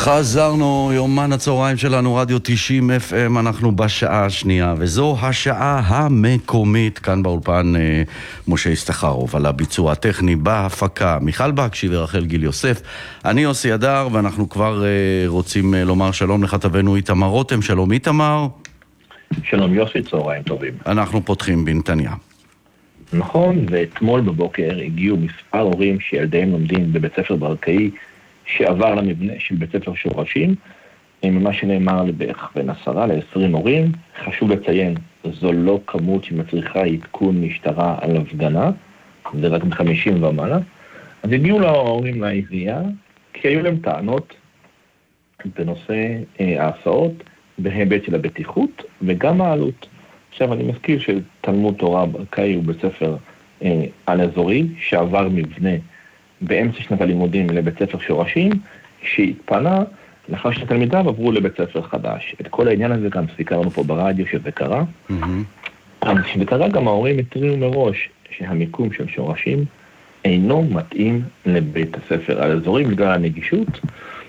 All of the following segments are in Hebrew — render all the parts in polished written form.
חזרנו, יומן הצהריים שלנו, רדיו 90 FM, אנחנו בשעה השנייה, וזו השעה המקומית, כאן באולפן משה ישתכרוב, על הביצוע הטכני בהפקה, מיכל בקשי ורחל גיל יוסף, אני יוסי אדר, ואנחנו כבר רוצים לומר שלום לכתבנו איתמר רותם. שלום איתמר. שלום יוסי, צהריים טובים. אנחנו פותחים בנתניה. נכון, ואתמול בבוקר הגיעו מספר הורים שילדיהם לומדים בבית ספר ברקאי, שעבר למבנה של בית ספר שורשים, ממה שנאמר לבערך בין 10 ל-20 הורים. חשוב לציין, זו לא כמות שמצריכה עדכון משטרה על הפגנה, זה רק ב-50 ומעלה. אז הגיעו להורים לעירייה, כי היו להם טענות בנושא ההסעות, בהיבט של הבטיחות וגם העלות. עכשיו אני מזכיר שתלמוד תורה ברקאי הוא בית ספר על אזורי, שעבר מבנה באמצע שנת הלימודים לבית ספר שורשים, שהתפנה לאחר שתלמידיו עברו לבית ספר חדש. את כל העניין הזה גם סיכרנו פה ברדיו שזה קרה. אבל שזה קרה גם ההורים התריעו מראש שהמיקום של שורשים אינו מתאים לבית הספר על אזורי בגלל הנגישות,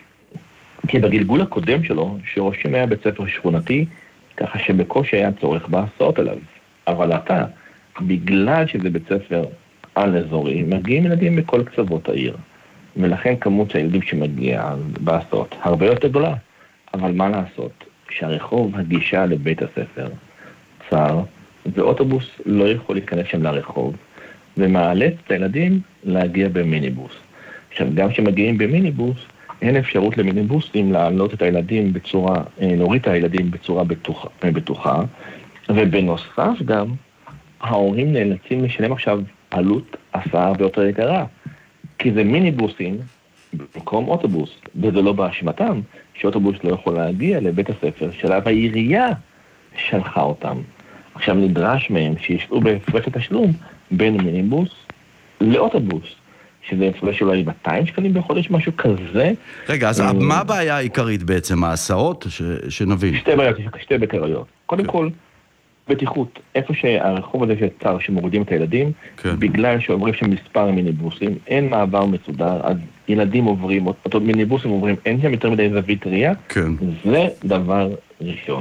כי בגלגול הקודם שלו שורשים היה בית ספר שכונתי, ככה שבקושי היה צורך בהסעות עליו. אבל עתה, בגלל שזה בית ספר על אזורי, מגיעים ילדים בכל קצוות העיר, ולכן כמות הילדים שמגיעה בהסעות הרבה יותר גדולה. אבל מה לעשות? שהרחוב הגישה לבית הספר צר, ואוטובוס לא יכול להיכנס שם לרחוב, ומאלץ את הילדים להגיע במיניבוס. עכשיו, גם כשמגיעים במיניבוס, אין אפשרות למיניבוסים להעלות את הילדים בצורה, להוריד את הילדים בצורה בטוחה, ובנוסף גם, ההורים נאלצים לשלם עכשיו עלות הסעה הרבה יותר יקרה, כי זה מיניבוסים במקום אוטובוס, וזה לא באשמתם, שאוטובוס לא יכול להגיע לבית הספר שלב העירייה שלחה אותם. עכשיו נדרש מהם שישלו בהפרש התשלום בין מיניבוס לאוטובוס, שזה הפרש אולי 200 שקלים בחודש, משהו כזה. רגע, אז מה הבעיה העיקרית בעצם? ההסעות? שנבין. שתי בקריות. קודם כל, בטיחות. איפה שהרחוב הזה שצר, שמורידים את הילדים, בגלל שעוברים שם מספר מיניבוסים, אין מעבר מסודר, אז ילדים עוברים, אותו מיניבוסים עוברים, אין שם יותר מדי זווית ראייה, זה דבר ראשון.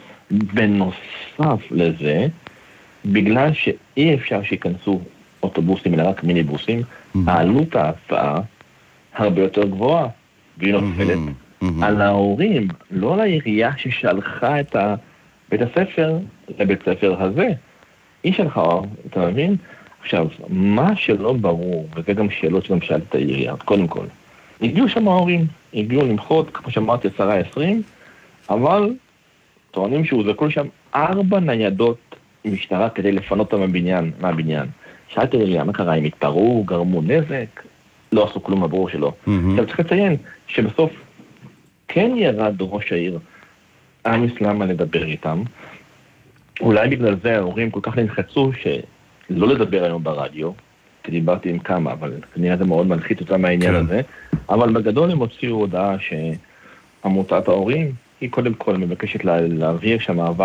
בנוסף לזה, בגלל שאי אפשר שיכנסו אוטובוסים אלא רק מיניבוסים, העלות ההסעה הרבה יותר גבוהה, והיא נופלת על ההורים, לא על העירייה ששלחה את בית הספר לבית הספר הזה. היא שלחה, אתה מבין? עכשיו, מה שלא ברור, וזה גם שאלות שגם שאלת את העירייה, קודם כל, הגיעו שם ההורים, הגיעו למחות, כמו שאמרתי, 10-20, אבל טוענים שהוזעקו שם 4 ניידות משטרה כדי לפנות אותם מהבניין. שאלת העירייה, מה קרה? הם התפרעו, גרמו נזק, לא עשו כלום בברור שלו. עכשיו צריך לציין שבסוף כן ירד ראש העיר עמיס למה לדבר איתם. אולי בגלל זה ההורים כל כך נלחצו שלא לדבר היום ברדיו, כי דיברתי עם כמה, אבל כנראה זה מאוד מלחיץ אותם מהעניין הזה. אבל בגדול הם הוציאו הודעה שעמותת ההורים היא קודם כל מבקשת להעביר שם מעבר